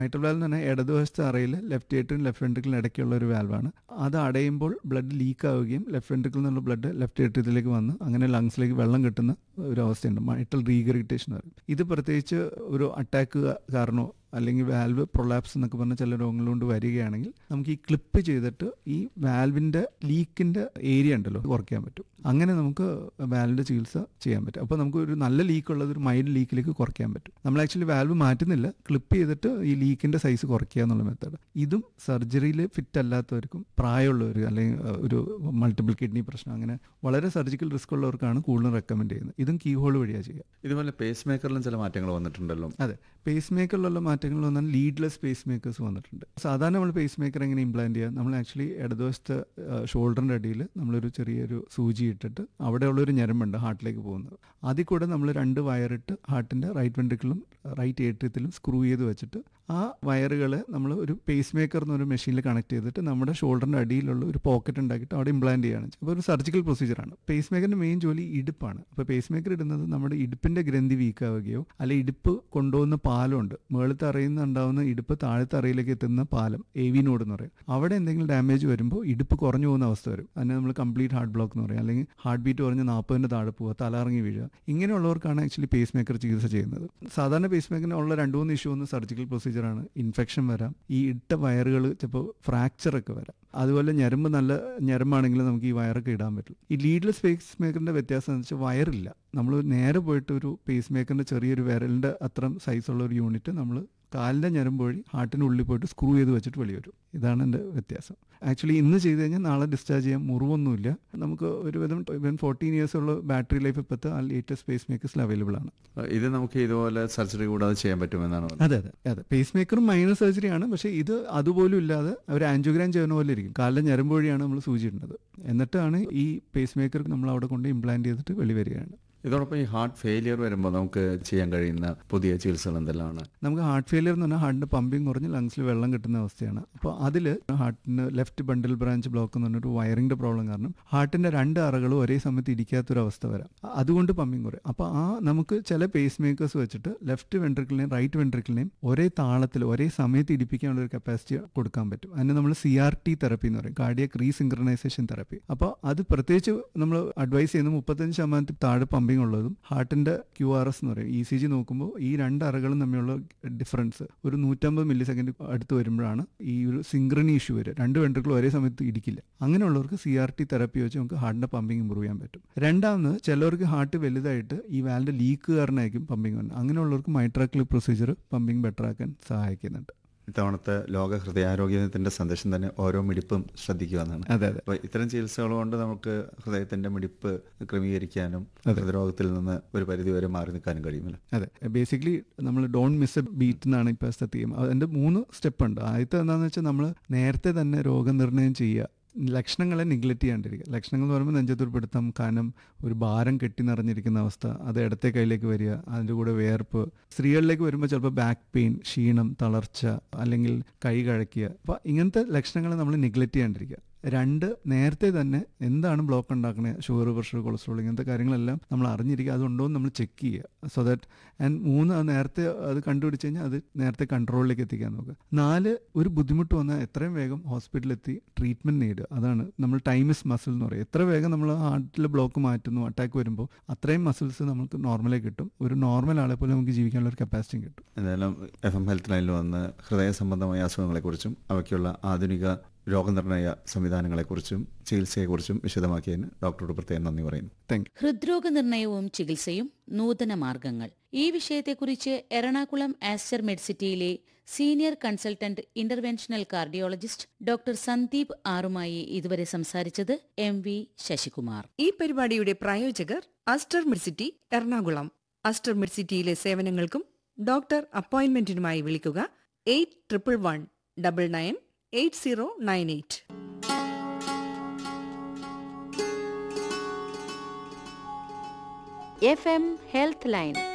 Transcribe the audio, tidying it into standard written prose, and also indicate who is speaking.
Speaker 1: Mitral valve എന്ന് പറഞ്ഞാൽ ഇടതുവശത്തെ അറയിൽ ലെഫ്റ്റ് ഏട്രിയും ലെഫ്റ്റ് വെൻട്രിക്കിളിന് ഇടയ്ക്കുള്ള ഒരു വാൽവാണ്. അത് അടയുമ്പോൾ ബ്ലഡ് ലീക്ക് ആവുകയും ലെഫ്റ്റ് വെൻട്രിക്കിളിൽ നിന്നുള്ള ബ്ലഡ് ലെഫ്റ്റ് ഏട്രിയത്തിലേക്ക് വന്ന് അങ്ങനെ ലങ്സിലേക്ക് വെള്ളം കിട്ടുന്ന ഒരു അവസ്ഥയുണ്ട്. മൈട്രൽ റീഗറിറ്റേഷൻ പറയും. ഇത് പ്രത്യേകിച്ച് ഒരു അറ്റാക്ക് കാരണമോ അല്ലെങ്കിൽ വാൽവ് പ്രൊലാപ്സ് എന്നൊക്കെ പറഞ്ഞ ചില രോഗങ്ങൾ കൊണ്ട് വരികയാണെങ്കിൽ നമുക്ക് ഈ ക്ലിപ്പ് ചെയ്തിട്ട് ഈ വാൽവിൻ്റെ ലീക്കിൻ്റെ ഏരിയ ഉണ്ടല്ലോ കുറയ്ക്കാൻ പറ്റും. അങ്ങനെ നമുക്ക് വാൽവിൻ്റെ ചികിത്സ ചെയ്യാൻ പറ്റും. അപ്പോൾ നമുക്ക് ഒരു നല്ല ലീക്ക് ഉള്ളത് ഒരു മൈൽഡ് ലീക്കിലേക്ക് കുറയ്ക്കാൻ പറ്റും. നമ്മൾ ആക്ച്വലി വാൽവ് മാറ്റുന്നില്ല, ക്ലിപ്പ് ചെയ്തിട്ട് ഈ ലീക്കിൻ്റെ സൈസ് കുറയ്ക്കുക എന്നുള്ള മെത്തേഡ്. ഇതും സർജറിയിൽ ഫിറ്റ് അല്ലാത്തവർക്കും പ്രായമുള്ളവർ അല്ലെങ്കിൽ ഒരു മൾട്ടിപ്പിൾ കിഡ്നി പ്രശ്നം അങ്ങനെ വളരെ സർജിക്കൽ റിസ്ക് ഉള്ളവർക്കാണ് കൂടുതലും റെക്കമെൻഡ് ചെയ്യുന്നത്. ഇതും കീ ഹോൾ വഴിയാണ് ചെയ്യുക.
Speaker 2: ഇതുപോലെ പേസ് മേക്കറിലും ചില മാറ്റങ്ങൾ വന്നിട്ടുണ്ടല്ലോ.
Speaker 1: അതെ, പേസ് മേക്കറിലുള്ള മാറ്റങ്ങൾ വന്നാൽ ലീഡ്ലെസ് പേസ് മേക്കേഴ്സ് വന്നിട്ടുണ്ട്. സാധാരണ നമ്മൾ പേസ് മേക്കർ എങ്ങനെ ഇംപ്ലാന്റ് ചെയ്യുക? നമ്മൾ ആക്ച്വലി ഇടതുവശത്തെ ഷോൾഡറിൻ്റെ അടിയിൽ നമ്മളൊരു ചെറിയൊരു സൂചി ഇട്ടിട്ട് അവിടെയുള്ളൊരു ഞരമ്പുണ്ട് ഹാർട്ടിലേക്ക് പോകുന്നത്. അതിൽ കൂടെ നമ്മൾ 2 വയറിട്ട് ഹാർട്ടിൻ്റെ റൈറ്റ് വെൻട്രിക്കിളും റൈറ്റ് ഏട്രിയത്തിലും സ്ക്രൂ ചെയ്ത് വെച്ചിട്ട് ആ വയറുകളെ നമ്മൾ ഒരു പേസ് മേക്കർ എന്നൊരു മെഷീനിൽ കണക്ട് ചെയ്തിട്ട് നമ്മുടെ ഷോൾഡറിൻ്റെ അടിയിലുള്ള ഒരു പോക്കറ്റ് ഉണ്ടാക്കിയിട്ട് അവിടെ ഇംപ്ലാന്റ് ചെയ്യുകയാണ്. അപ്പോൾ ഒരു സർജിക്കൽ പ്രൊസീജിയറാണ്. പേസ് മേക്കറിൻ്റെ മെയിൻ ജോലി ഇടുപ്പാണ്. അപ്പോൾ പേസ് മേക്കർ ഇടുന്നത് നമ്മുടെ ഇടുപ്പിൻ്റെ ഗ്രന്ഥി വീക്കാവുകയോ അല്ലെങ്കിൽ ഇടുപ്പ് കൊണ്ടുപോകുന്ന പാലമുണ്ട്, മുകളിലത്തെ അറയിൽ ഉണ്ടാവുന്ന ഇടുപ്പ് താഴത്തെ അറയിലേക്ക് എത്തുന്ന പാലം, AV നോഡ് എന്ന് പറയും. അവിടെ എന്തെങ്കിലും ഡാമേജ് വരുമ്പോൾ ഇടുപ്പ് കുറഞ്ഞു പോകുന്ന അവസ്ഥ വരും. അതിനെ നമ്മൾ കംപ്ലീറ്റ് ഹാർട്ട് ബ്ലോക്ക് എന്ന് പറയും. അല്ലെങ്കിൽ ഹാർട്ട് ബീറ്റ് കുറഞ്ഞ് 40 താഴെ പോവുക, തലറങ്ങി വീഴുക. ഇങ്ങനെയുള്ളവർക്കാണ് ആക്ച്വലി പേസ് മേക്കർ ചികിത്സ ചെയ്യുന്നത്. സാധാരണ പേസ് മേക്കറിന് ഉള്ള 2-3 ഇഷ്യൂ ഒന്ന് സർജിക്കൽ പ്രൊസീജിയറാണ്. ഇൻഫെക്ഷൻ വരാം, ഈ ഇട്ട വയറുകൾ ചിലപ്പോൾ ഫ്രാക്ചറൊക്കെ വരാം. അതുപോലെ ഞരമ്പ് നല്ല ഞരമ്പാണെങ്കിൽ നമുക്ക് ഈ വയറൊക്കെ ഇടാൻ പറ്റും. ഈ ലീഡ്ലെസ് പേസ് മേക്കറിൻ്റെ വ്യത്യാസം എന്ന് വെച്ചാൽ വയറില്ല. നമ്മൾ നേരെ പോയിട്ട് ഒരു പേസ് മേക്കറിൻ്റെ ചെറിയൊരു വിരലിൻ്റെ അത്ര സൈസുള്ള ഒരു യൂണിറ്റ് നമ്മൾ കാലിൻ്റെ ഞരമ്പ് വഴി ഹാർട്ടിൻ്റെ ഉള്ളിൽ പോയിട്ട് സ്ക്രൂ ചെയ്ത് വെച്ചിട്ട് വെളി വരും. ഇതാണ് എൻ്റെ വ്യത്യാസം. ആക്ച്വലി ഇന്ന് ചെയ്ത് കഴിഞ്ഞാൽ നാളെ ഡിസ്ചാർജ് ചെയ്യാൻ, മുറിവൊന്നുമില്ല. നമുക്ക് ഒരുവിധം 14 years ഉള്ള ബാറ്ററി ലൈഫ് ഇപ്പോഴത്തെ ആ ലേറ്റസ്റ്റ് പേസ് മേക്കേഴ്സിൽ അവൈലബിൾ ആണ്.
Speaker 2: ഇത് നമുക്ക് ഇതുപോലെ സർജറി കൂടാതെ ചെയ്യാൻ പറ്റുമെന്നാണ്?
Speaker 1: അതെ. Pace മേക്കറും minor സർജറിയാണ്. പക്ഷേ ഇത് അതുപോലും ഇല്ലാതെ ഒരു ആൻജിയോഗ്രാം ചെയ്യുന്ന പോലെ ഇരിക്കും. കാലിൻ്റെ ഞരമ്പ് വഴിയാണ് നമ്മൾ സൂചി ഇടുന്നത്. എന്നിട്ടാണ് ഈ പേസ് മേക്കർ നമ്മൾ അവിടെ കൊണ്ട് ഇംപ്ലാന്റ് ചെയ്തിട്ട് വെളി വരികയാണ്.
Speaker 2: ഇതോടൊപ്പം ഈ ഹാർട്ട് ഫെയിലിയർ വരുമ്പോൾ നമുക്ക് ചെയ്യാൻ കഴിയുന്ന പുതിയ ചികിത്സകൾ എന്തെല്ലാമാണ്?
Speaker 1: നമുക്ക് ഹാർട്ട് ഫെയിലിയർ എന്ന് പറഞ്ഞാൽ ഹാർട്ടിൻ്റെ പമ്പിങ് കുറഞ്ഞ് ലങ്സിൽ വെള്ളം കിട്ടുന്ന അവസ്ഥയാണ്. അപ്പോൾ അതിൽ ഹാർട്ടിന് ലെഫ്റ്റ് ബണ്ടിൽ ബ്രാഞ്ച് ബ്ലോക്ക് എന്ന് പറഞ്ഞൊരു വയറിൻ്റെ പ്രോബ്ലം കാരണം ഹാർട്ടിൻ്റെ 2 അറകളും ഒരേ സമയത്ത് ഇടിക്കാത്തൊരവസ്ഥ വരാം. അതുകൊണ്ട് പമ്പിങ് കുറയും. അപ്പോൾ നമുക്ക് ചില പേസ് മേക്കേഴ്സ് വെച്ചിട്ട് ലെഫ്റ്റ് വെൻട്രിക്കിളിനെയും റൈറ്റ് വെൻട്രിക്കിളിനെയും ഒരേ താളത്തിൽ ഒരേ സമയത്ത് ഇടിപ്പിക്കാനുള്ള ഒരു കപ്പാസിറ്റി കൊടുക്കാൻ പറ്റും. അതിന് നമ്മൾ CRT തെറപ്പി എന്ന് പറയും, കാർഡിയക് റീസിൻക്രണൈസേഷൻ തെറപ്പി. അപ്പോൾ അത് പ്രത്യേകിച്ച് നമ്മൾ അഡ്വൈസ് ചെയ്യുന്ന 35% താഴെ പമ്പിങ് ഉള്ളതും ഹാർട്ടിന്റെ QRS എന്ന് പറയും, ECG നോക്കുമ്പോൾ ഈ 2 അറകളും തമ്മിലുള്ള ഡിഫറൻസ് ഒരു 150 millisecond അടുത്ത് വരുമ്പോഴാണ് ഈ ഒരു സിങ്ക്രണി ഇഷ്യൂ വരിക. 2 വെൻട്രിക്കിളും ഒരേ സമയത്ത് ഇടിക്കില്ല. അങ്ങനെയുള്ളവർക്ക് CRT തെറപ്പി വെച്ച് നമുക്ക് ഹാർട്ടിന്റെ പമ്പിങ് ഇമ്പ്രൂവ് ചെയ്യാൻ പറ്റും. രണ്ടാമത് ചിലവർക്ക് ഹാർട്ട് വലുതായിട്ട് ഈ വാൽവിന്റെ ലീക്ക് കാരണമായിരിക്കും പമ്പിങ് വരുന്നത്. അങ്ങനെയുള്ളവർക്ക് മൈട്രാക്ലി പ്രൊസീജിയർ പമ്പിങ് ബെറ്റർ ആക്കാൻ സഹായിക്കുന്നുണ്ട്.
Speaker 2: ഇത്തവണത്തെ ലോക ഹൃദയാരോഗ്യ ദിനത്തിന്റെ സന്ദേശം തന്നെ ഓരോ മിടിപ്പും ശ്രദ്ധിക്കുക എന്നാണ്.
Speaker 1: അതെ.
Speaker 2: അപ്പോൾ ഇത്തരം ചികിത്സകൾ കൊണ്ട് നമുക്ക് ഹൃദയത്തിന്റെ മിടിപ്പ് ക്രമീകരിക്കാനും ഹൃദയരോഗത്തിൽ നിന്ന് ഒരു പരിധി വരെ മാറി നിൽക്കാനും കഴിയുമല്ലോ.
Speaker 1: അതെ, ബേസിക്കലി നമ്മൾ ഡോണ്ട് മിസ് എ ബീറ്റ് എന്നാണ് ഇപ്പോഴത്തെ തീം. അതിന്റെ 3 സ്റ്റെപ്പ് ഉണ്ട്. ആദ്യത്തെ എന്താണെന്ന് വെച്ചാൽ നമ്മൾ നേരത്തെ തന്നെ രോഗനിർണയം ചെയ്യുക, ലക്ഷണങ്ങളെ നിഗ്ലക്റ്റ് ചെയ്യാണ്ടിരിക്കുക. ലക്ഷണങ്ങൾ എന്ന് പറയുമ്പോൾ നെഞ്ചത്തുരുപ്പെടുത്തം, കനം, ഒരു ഭാരം കെട്ടി നിറഞ്ഞിരിക്കുന്ന അവസ്ഥ, അത് ഇടത്തെ കൈയിലേക്ക് വരിക, അതിൻ്റെ കൂടെ വേർപ്പ്. സ്ത്രീകളിലേക്ക് വരുമ്പോൾ ചിലപ്പോൾ ബാക്ക് പെയിൻ, ക്ഷീണം, തളർച്ച, അല്ലെങ്കിൽ കൈ കഴക്കുക. അപ്പോൾ ഇങ്ങനത്തെ ലക്ഷണങ്ങൾ നമ്മൾ നിഗ്ലക്റ്റ് ചെയ്യാണ്ടിരിക്കുക. 2, നേരത്തെ തന്നെ എന്താണ് ബ്ലോക്ക് ഉണ്ടാക്കണേ, ഷുഗർ, പ്രഷർ, കൊളസ്ട്രോൾ, ഇങ്ങനത്തെ കാര്യങ്ങളെല്ലാം നമ്മൾ അറിഞ്ഞിരിക്കുക, അതുണ്ടോ എന്ന് നമ്മൾ ചെക്ക് ചെയ്യുക. So that. ആൻഡ് 3, നേരത്തെ അത് കണ്ടുപിടിച്ച് കഴിഞ്ഞാൽ അത് നേരത്തെ കൺട്രോളിലേക്ക് എത്തിക്കാൻ നോക്കുക. 4, ഒരു ബുദ്ധിമുട്ട് വന്നാൽ എത്രയും വേഗം ഹോസ്പിറ്റലിൽ എത്തി ട്രീറ്റ്മെൻറ്റ് നേടുക. അതാണ് നമ്മൾ ടൈം ഇസ് മസിൽ എന്ന് പറയും. എത്ര വേഗം നമ്മൾ ഹാർട്ടിൽ ബ്ലോക്ക് മാറ്റുന്നു, അറ്റാക്ക് വരുമ്പോൾ അത്രയും മസിൽസ് നമുക്ക് നോർമലായി കിട്ടും. ഒരു നോർമൽ ആളെ പോലെ നമുക്ക് ജീവിക്കാനുള്ള ഒരു കപ്പാസിറ്റിയും കിട്ടും.
Speaker 2: എന്തായാലും FM ഹെൽത്ത് ലൈനിൽ വന്ന് ഹൃദയ സംബന്ധമായ അസുഖങ്ങളെക്കുറിച്ചും അവയ്ക്കുള്ള ആധുനിക രോഗനിർണയ സംവിധാനങ്ങളെക്കുറിച്ചും ചികിത്സയെക്കുറിച്ചും വിശദമാക്കിയതിന് ഡോക്ടറോട് പ്രത്യേകം നന്ദി പറയുന്നു.
Speaker 3: ഹൃദ്രോഗ നിർണയവും ചികിത്സയും നൂതന മാർഗങ്ങൾ. ഈ വിഷയത്തെക്കുറിച്ച് Ernakulam Aster മെഡ്സിറ്റിയിലെ senior consultant interventional cardiologist doctor Sandeep ആറുമായി ഇതുവരെ സംസാരിച്ചത് MV ശശികുമാർ.
Speaker 4: ഈ പരിപാടിയുടെ പ്രായോജകർ ആസ്റ്റർ മെഡ്സിറ്റി എറണാകുളം. ആസ്റ്റർ മെഡ്സിറ്റിയിലെ സേവനങ്ങൾക്കും ഡോക്ടർ അപ്പോയിന്റ്മെന്റിനുമായി വിളിക്കുക 8111998098.
Speaker 3: FM health line.